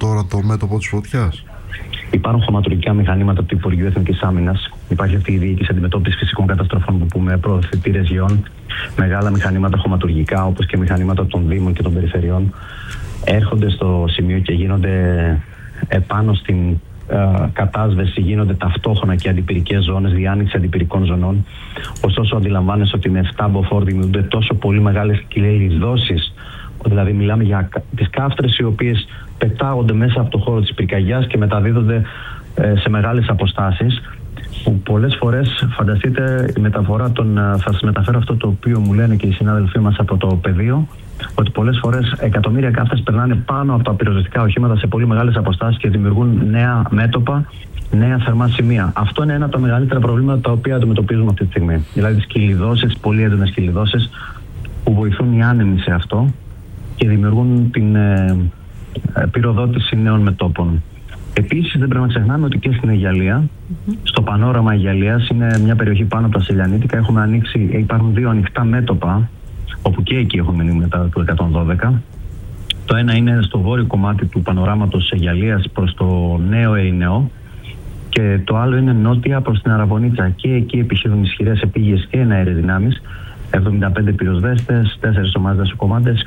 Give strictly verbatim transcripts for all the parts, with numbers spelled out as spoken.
τώρα το μέτωπο της φωτιάς? Υπάρχουν χωματουργικά μηχανήματα του Υπουργείου Εθνικής Άμυνας. Υπάρχει αυτή η διοίκηση αντιμετώπισης φυσικών καταστροφών που πούμε προωθητήρες γεών. Μεγάλα μηχανήματα χωματουργικά, όπως και μηχανήματα των Δήμων και των Περιφερειών, έρχονται στο σημείο και γίνονται επάνω στην ε, κατάσβεση, γίνονται ταυτόχρονα και αντιπυρικές ζώνες, διάνοιξη αντιπυρικών ζωνών. Ωστόσο, αντιλαμβάνεσαι ότι με εφτά μποφόρ δημιουργούνται τόσο πολύ μεγάλες κυλίδώσεις. Δηλαδή, μιλάμε για τις κάφτρες οι οποίες πετάγονται μέσα από το χώρο της πυρκαγιάς και μεταδίδονται ε, σε μεγάλες αποστάσεις. Που πολλές φορές, φανταστείτε, η μεταφορά των. Θα σας μεταφέρω αυτό το οποίο μου λένε και οι συνάδελφοί μας από το πεδίο, ότι πολλές φορές εκατομμύρια κάφτες περνάνε πάνω από τα πυροσβεστικά οχήματα σε πολύ μεγάλες αποστάσεις και δημιουργούν νέα μέτωπα, νέα θερμά σημεία. Αυτό είναι ένα από τα μεγαλύτερα προβλήματα τα οποία αντιμετωπίζουμε αυτή τη στιγμή. Δηλαδή, τις κυλιδώσεις, πολύ έντονες κυλιδώσεις που βοηθούν οι άνεμοι σε αυτό και δημιουργούν την ε, ε, πυροδότηση νέων μετώπων. Επίσης, δεν πρέπει να ξεχνάμε ότι και στην Αιγιαλία, mm-hmm. στο πανόραμα Αιγιαλίας, είναι μια περιοχή πάνω από τα Σελιανίτικα. Έχουμε ανοίξει, υπάρχουν δύο ανοιχτά μέτωπα, όπου και εκεί έχουμε μείνει μετά του εκατόν δώδεκα. Το ένα είναι στο βόρειο κομμάτι του πανοράματος Αιγιαλίας προς το Νέο Ερηναίο, και το άλλο είναι νότια προς την Αραβωνίτσα. Και εκεί επιχειρούν ισχυρές επίγειες και εναέρειες δυνάμεις. εβδομήντα πέντε πυροσβέστες, τέσσερις ομάδες δασοκομάντες,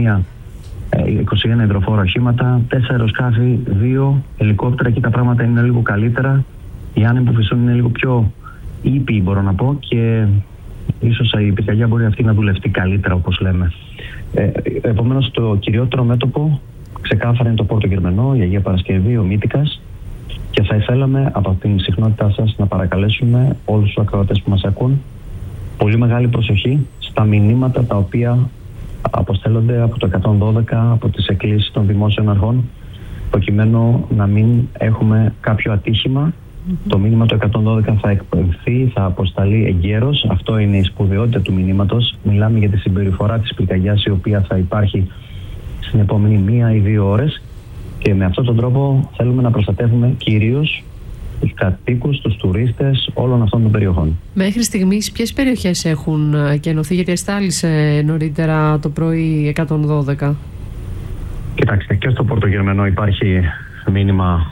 είκοσι ένα υδροφόρα οχήματα, τέσσερα αεροσκάφη, δύο ελικόπτερα. Εκεί τα πράγματα είναι λίγο καλύτερα. Οι άνεμοι που φυσούν είναι λίγο πιο ήπιοι, μπορώ να πω, και ίσως η πυρκαγιά μπορεί αυτή να δουλευτεί καλύτερα, όπως λέμε. Ε, επομένως, το κυριότερο μέτωπο ξεκάθαρα είναι το Πόρτο Γερμενό, η Αγία Παρασκευή, ο Μύτικας. Και θα ήθελαμε από την συχνότητά σας να παρακαλέσουμε όλους τους ακροατές που μας ακούν πολύ μεγάλη προσοχή στα μηνύματα τα οποία αποστέλλονται από το εκατόν δώδεκα, από τις εκκλήσεις των δημόσιων αρχών, προκειμένου να μην έχουμε κάποιο ατύχημα. Mm-hmm. Το μήνυμα του εκατόν δώδεκα θα εκπαιδευτεί, θα αποσταλεί εγκαίρως. Αυτό είναι η σπουδαιότητα του μηνύματος. Μιλάμε για τη συμπεριφορά της πυρκαγιάς, η οποία θα υπάρχει στην επόμενη μία ή δύο ώρες. Και με αυτόν τον τρόπο θέλουμε να προστατεύουμε κυρίως τους κατοίκους, τους τουρίστες όλων αυτών των περιοχών. Μέχρι στιγμής ποιες περιοχές έχουν κενωθεί, γιατί εστάλησε νωρίτερα το πρωί εκατόν δώδεκα? Κοιτάξτε, και στο Πόρτο Γερμενό υπάρχει μήνυμα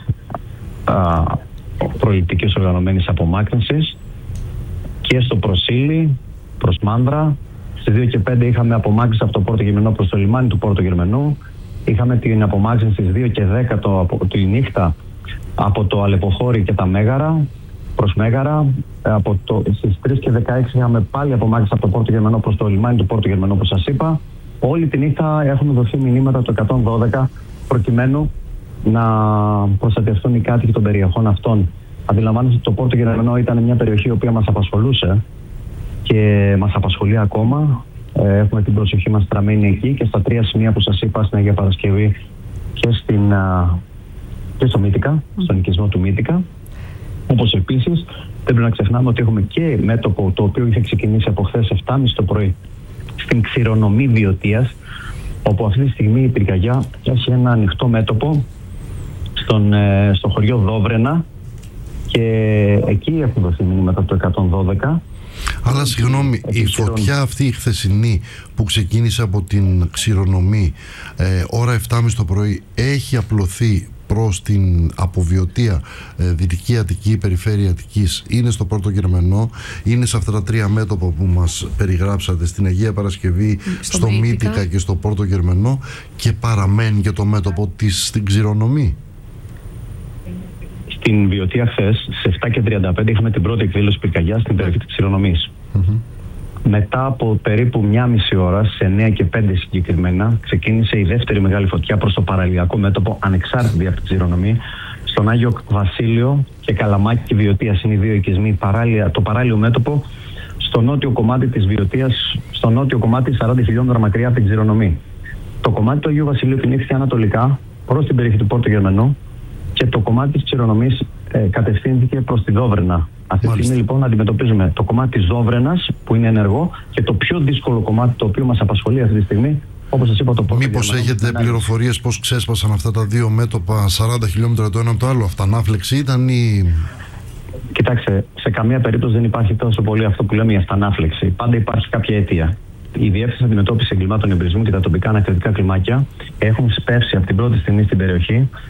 α, προληπτικής οργανωμένης απομάκρυνσης, και στο Προσίλι προς Μάνδρα. Στις δύο και πέντε είχαμε απομάκρυνση από το Πόρτο Γερμενό προς το λιμάνι του Πόρτο Γερμενού. Είχαμε την απομάκρυνση στις δύο και δέκα το, από, τη νύχτα από το Αλεποχώρι και τα Μέγαρα προς Μέγαρα. Από το, στις τρεις και δεκαέξι είχαμε πάλι απομάκρυνση από το Πόρτο Γερμενό προς το λιμάνι του Πόρτο Γερμενό, όπως σας είπα. Όλη τη νύχτα έχουν δοθεί μηνύματα από το εκατόν δώδεκα προκειμένου να προστατευτούν οι κάτοικοι των περιοχών αυτών. Αντιλαμβάνεστε ότι το Πόρτο Γερμενό ήταν μια περιοχή η οποία μας απασχολούσε και μας απασχολεί ακόμα. Έχουμε την προσοχή μας στραμμένη εκεί και στα τρία σημεία που σας είπα, στην Αγία Παρασκευή και, στην, και στο Μύτικα, στον οικισμό του Μύτικα. Όπως επίσης δεν πρέπει να ξεχνάμε ότι έχουμε και μέτωπο το οποίο είχε ξεκινήσει από χθες επτά και μισή το πρωί στην Ξηρονομή Βιωτίας, όπου αυτή τη στιγμή η πυρκαγιά έχει ένα ανοιχτό μέτωπο στον, στο χωριό Δόβρενα, και εκεί έχουν δοθεί μηνύματα από το εκατόν δώδεκα. Αλλά συγγνώμη, η φωτιά αυτή η χθεσινή που ξεκίνησε από την Ξηρονομή ε, ώρα επτά και μισή το πρωί έχει απλωθεί προς την αποβιωτία ε, Δυτική Αττική, Περιφέρεια Αττικής, είναι στο Πόρτο Γερμενό, είναι σε αυτά τα τρία μέτωπα που μας περιγράψατε, στην Αγία Παρασκευή, στο, στο Μύτικα και στο Πόρτο Γερμενό, και παραμένει και το μέτωπο της στην Ξηρονομή? Στην Βιωτία χθες, σε επτά και τριάντα πέντε, είχαμε την πρώτη εκδήλωση πυρκαγιάς στην περιοχή της Ξηρονομής. Mm-hmm. Μετά από περίπου μία μισή ώρα, σε εννιά και πέντε συγκεκριμένα, ξεκίνησε η δεύτερη μεγάλη φωτιά προς το παραλιακό μέτωπο, ανεξάρτητη από την Ξηρονομή, στον Άγιο Βασίλειο και Καλαμάκι Βιωτίας. Είναι οι δύο οικισμοί, παράλια, το παράλιο μέτωπο, στο νότιο κομμάτι της Βιωτίας, στο νότιο κομμάτι σαράντα χιλιόμετρα μακριά από την Ξηρονομή. Το κομμάτι του Αγίου Βασιλείου κινήθηκε ανατολικά προς την περιοχή του Πόρτο Γερμενού, και το κομμάτι της Ξηρονομής ε, κατευθύνθηκε προς τη Δόβρενα. Αυτή τη στιγμή λοιπόν αντιμετωπίζουμε το κομμάτι της Δόβρενας που είναι ενεργό, και το πιο δύσκολο κομμάτι το οποίο μας απασχολεί αυτή τη στιγμή, όπως σας είπα, το Πόρτο Γερμενό. Μήπως έχετε πληροφορίες πώς ξέσπασαν αυτά τα δύο μέτωπα σαράντα χιλιόμετρα το ένα από το άλλο? Αυτανάφλεξη ήταν ή... Κοιτάξτε, σε καμία περίπτωση δεν υπάρχει τόσο πολύ αυτό που λέμε η αυτανάφλεξη. Πάντα υπάρχει κάποια αιτία. Η Διεύθυνση Αντιμετώπισης Εγκλημάτων Εμπρισμού και τα τοπικά ανακριτικά κλιμάκια έχουν σπεύσει από την πρώτη στιγμή στην περιοχή